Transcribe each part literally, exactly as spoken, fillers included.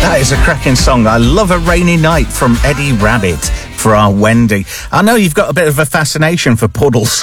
That is a cracking song. I Love a Rainy Night from Eddie Rabbit for our Wendy. I know you've got a bit of a fascination for puddles.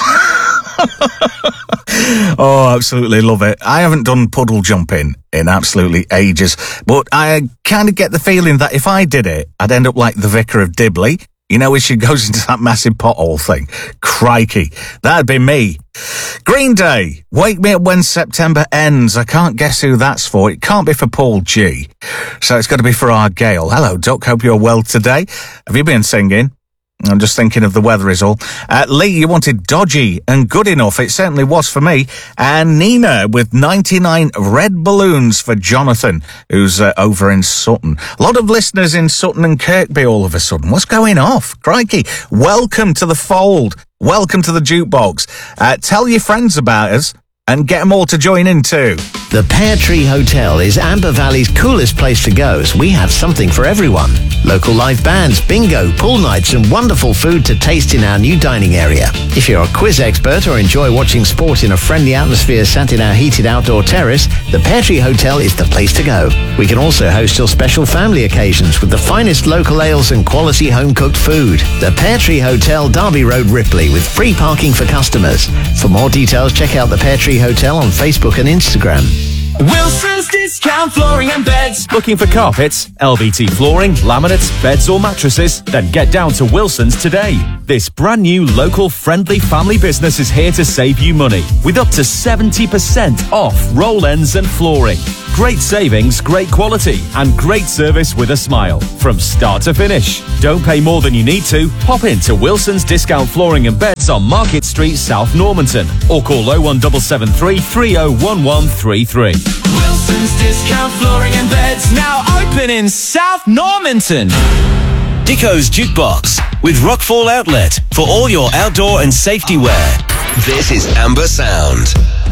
Oh, absolutely love it. I haven't done puddle jumping in absolutely ages, but I kind of get the feeling that if I did it, I'd end up like the Vicar of Dibley. You know, when she goes into that massive pothole thing. Crikey, that'd be me. Green Day, Wake Me Up When September Ends. I can't guess who that's for. It can't be for Paul G. So it's got to be for our Gail. Hello, Duck. Hope you're well today. Have you been singing? I'm just thinking of the weather is all. Uh, Lee, you wanted Dodgy and Good Enough. It certainly was for me. And Nina with ninety-nine red balloons for Jonathan, who's uh, over in Sutton. A lot of listeners in Sutton and Kirkby all of a sudden. What's going off? Crikey. Welcome to the fold. Welcome to the jukebox. Uh, tell your friends about us and get them all to join in too. The Pear Tree Hotel is Amber Valley's coolest place to go, as we have something for everyone. Local live bands, bingo, pool nights and wonderful food to taste in our new dining area. If you're a quiz expert or enjoy watching sport in a friendly atmosphere sat in our heated outdoor terrace, the Pear Tree Hotel is the place to go. We can also host your special family occasions with the finest local ales and quality home-cooked food. The Pear Tree Hotel, Derby Road, Ripley, with free parking for customers. For more details, check out the Pear Tree Hotel on Facebook and Instagram. Wilson's Discount Flooring and Beds. Looking for carpets, L V T flooring, laminates, beds or mattresses? Then get down to Wilson's today. This brand new local friendly family business is here to save you money with up to seventy percent off roll ends and flooring. Great savings, great quality and great service with a smile from start to finish. Don't pay more than you need to. Pop into Wilson's Discount Flooring and Beds on Market Street, South Normanton, or call oh one seven seven three, three oh one one three three. Wilson's Discount Flooring and Beds, now open in South Normanton. Dicko's Jukebox with Rockfall Outlet for all your outdoor and safety wear. This is Amber Sound.